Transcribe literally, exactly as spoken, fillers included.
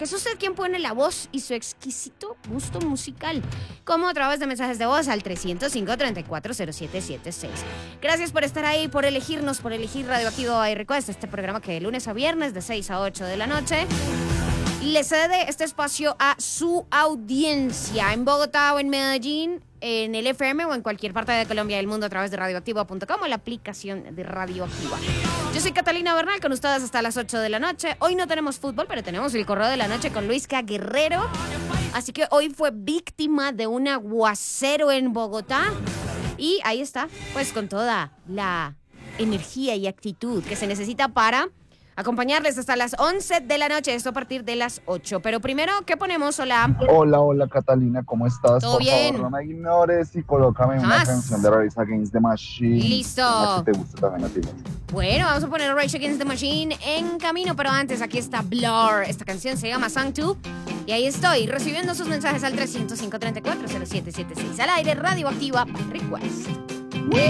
porque es usted quien pone la voz y su exquisito gusto musical, como a través de mensajes de voz al tres cero cinco, treinta y cuatro, cero siete setenta y seis. Gracias por estar ahí, por elegirnos, por elegir Radioactivo iRequest, este programa que de lunes a viernes de seis a ocho de la noche le cede este espacio a su audiencia en Bogotá o en Medellín, en el F M o en cualquier parte de Colombia y del mundo a través de radioactiva punto com o la aplicación de Radioactiva. Yo soy Catalina Bernal, con ustedes hasta las ocho de la noche. Hoy no tenemos fútbol, pero tenemos el correo de la noche con Luisca Guerrero. Así que hoy fue víctima de un aguacero en Bogotá. Y ahí está, pues con toda la energía y actitud que se necesita para acompañarles hasta las once de la noche, esto a partir de las ocho. Pero primero, ¿qué ponemos? Hola. Hola, hola Catalina, ¿cómo estás? ¿Todo Por bien? favor, no me ignores y colócame una Jamás. canción de Rise Against the Machine. Listo. Una que te guste también a ti. Bueno, vamos a poner Rage Against the Machine en camino, pero antes aquí está Blur. Esta canción se llama Song dos y ahí estoy recibiendo sus mensajes al tres cero cinco, treinta y cuatro, cero siete setenta y seis. Al aire, Radioactiva Request.